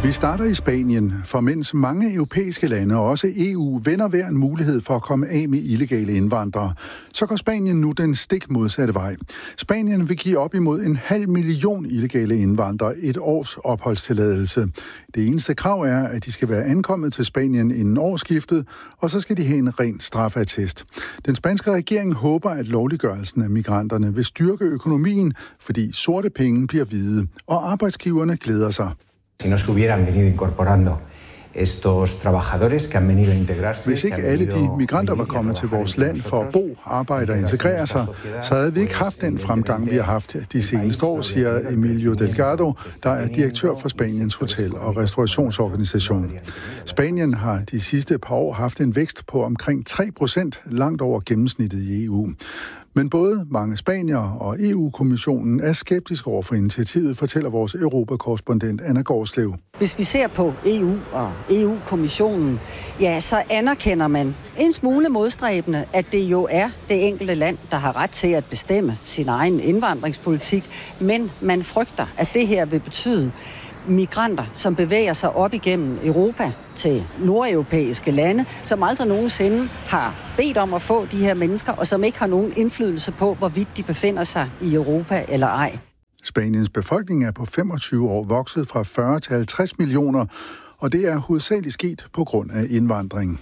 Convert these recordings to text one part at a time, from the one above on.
Vi starter i Spanien, for mens mange europæiske lande og også EU vender hver en mulighed for at komme af med illegale indvandrere, så går Spanien nu den stik modsatte vej. Spanien vil give op imod 500.000 illegale indvandrere et års opholdstilladelse. Det eneste krav er, at de skal være ankommet til Spanien inden årsskiftet, og så skal de have en ren straffeattest. Den spanske regering håber, at lovliggørelsen af migranterne vil styrke økonomien, fordi sorte penge bliver hvide, og arbejdsgiverne glæder sig. Si no se hubieran venido incorporando estos trabajadores que han venido a integrarse. Hvis ikke alle de migranter var kommet til vores land for at bo, arbejde og integrere sig, så havde vi ikke haft den fremgang, vi har haft de seneste år, siger Emilio Delgado, der er direktør for Spaniens Hotel- og Restaurationsorganisation. Spanien har de sidste par år haft en vækst på omkring 3%, langt over gennemsnittet i EU. Men både mange spaniere og EU-kommissionen er skeptiske over for initiativet, fortæller vores europakorrespondent Anna Gårdslev. Hvis vi ser på EU og EU-kommissionen, ja, så anerkender man en smule modstræbende, at det jo er det enkelte land, der har ret til at bestemme sin egen indvandringspolitik, men man frygter, at det her vil betyde migranter, som bevæger sig op igennem Europa til nordeuropæiske lande, som aldrig nogensinde har bedt om at få de her mennesker, og som ikke har nogen indflydelse på, hvorvidt de befinder sig i Europa eller ej. Spaniens befolkning er på 25 år vokset fra 40 til 50 millioner, og det er hovedsageligt sket på grund af indvandring.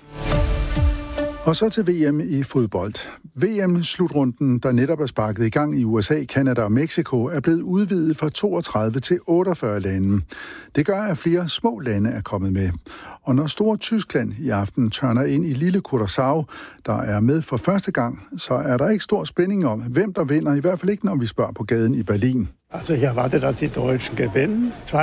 Og så til VM i fodbold. VM-slutrunden, der netop er sparket i gang i USA, Canada og Mexico, er blevet udvidet fra 32 til 48 lande. Det gør, at flere små lande er kommet med. Og når store Tyskland i aften tørner ind i lille Curaçao, der er med for første gang, så er der ikke stor spænding om, hvem der vinder, i hvert fald ikke, når vi spørger på gaden i Berlin. Also ich erwarte, dass die Deutschen gewinnen. 2-0,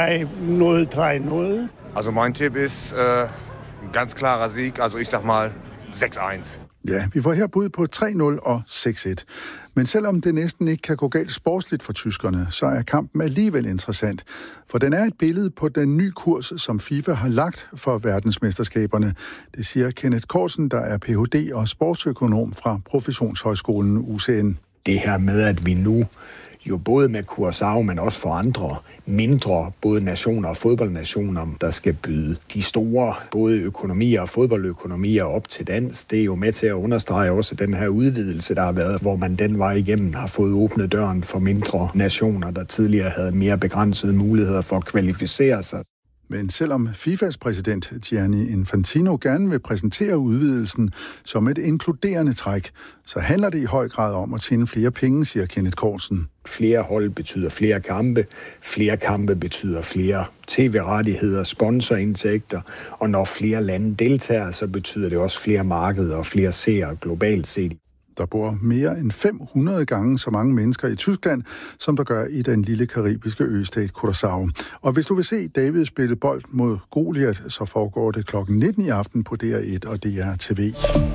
3-0. Also mein Tipp ist ein ganz klarer Sieg, also ich sag mal 6-1. Ja, vi får her bud på 3-0 og 6-1. Men selvom det næsten ikke kan gå galt sportsligt for tyskerne, så er kampen alligevel interessant. For den er et billede på den nye kurs, som FIFA har lagt for verdensmesterskaberne. Det siger Kenneth Korsen, der er Ph.D. og sportsøkonom fra Professionshøjskolen UCN. Det her med, at vi nu jo både med Curaçao, men også for andre mindre, både nationer og fodboldnationer, der skal byde de store, både økonomier og fodboldøkonomier op til dans. Det er jo med til at understrege også den her udvidelse, der har været, hvor man den vej igennem har fået åbnet døren for mindre nationer, der tidligere havde mere begrænsede muligheder for at kvalificere sig. Men selvom FIFAs præsident Gianni Infantino gerne vil præsentere udvidelsen som et inkluderende træk, så handler det i høj grad om at tjene flere penge, siger Kenneth Korsen. Flere hold betyder flere kampe betyder flere tv-rettigheder, sponsorindtægter, og når flere lande deltager, så betyder det også flere markeder og flere seere globalt set. Der bor mere end 500 gange så mange mennesker i Tyskland, som der gør i den lille karibiske østat Curaçao. Og hvis du vil se David spille bold mod Goliath, så foregår det klokken 19 i aften på DR1 og DR TV.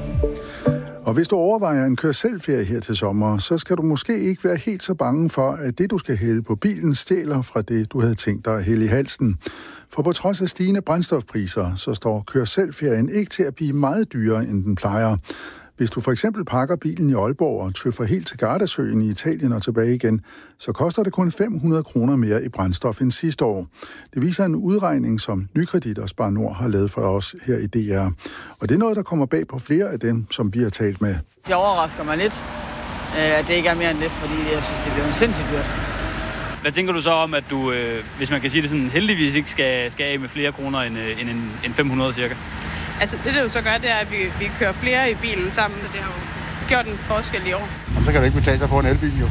Og hvis du overvejer en kør-selv-ferie her til sommer, så skal du måske ikke være helt så bange for, at det, du skal hælde på bilen, stjæler fra det, du havde tænkt dig at hælde i halsen. For på trods af stigende brændstofpriser, så står kør-selv-ferien ikke til at blive meget dyrere, end den plejer. Hvis du for eksempel pakker bilen i Aalborg og tøffer helt til Gardasøen i Italien og tilbage igen, så koster det kun 500 kroner mere i brændstof end sidste år. Det viser en udregning, som Nykredit og Spar Nord har lavet for os her i DR. Og det er noget, der kommer bag på flere af dem, som vi har talt med. Det overrasker mig lidt, at det ikke er mere end det, fordi jeg synes, det bliver sindssygt dyrt. Hvad tænker du så om, at du, hvis man kan sige det sådan, heldigvis ikke skal af med flere kroner end 500 cirka? Altså det jo så gør, det er, at vi kører flere i bilen sammen, og det har jo gjort en forskel i år. Så kan det ikke betale sig for en elbil, jo.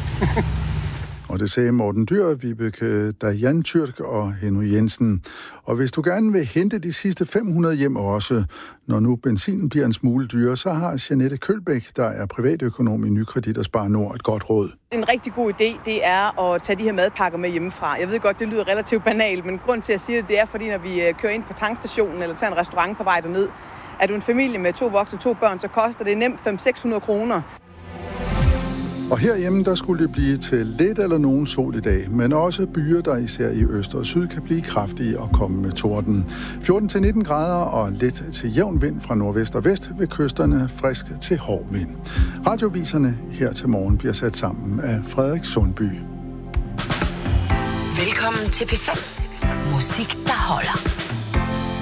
Og det sagde Morten Dyr, Vibeke Dajan Tyrk og Henry Jensen. Og hvis du gerne vil hente de sidste 500 hjem også, når nu benzinen bliver en smule dyre, så har Jeanette Kølbæk, der er privatøkonom i Nykredit og Spar Nord, et godt råd. En rigtig god idé, det er at tage de her madpakker med hjemmefra. Jeg ved godt, det lyder relativt banalt, men grund til at sige det er, fordi når vi kører ind på tankstationen eller tager en restaurant på vej derned, er du en familie med 2 voksne og 2 børn, så koster det nemt 500-600 kroner. Og herhjemme, der skulle det blive til lidt eller nogen sol i dag, men også byer, der især i øst og syd kan blive kraftige og komme med torden. 14-19 grader og let til jævn vind fra nordvest og vest ved kysterne, frisk til hård vind. Radioviserne her til morgen bliver sat sammen af Frederik Sundby. Velkommen til P5. Musik musik, der holder.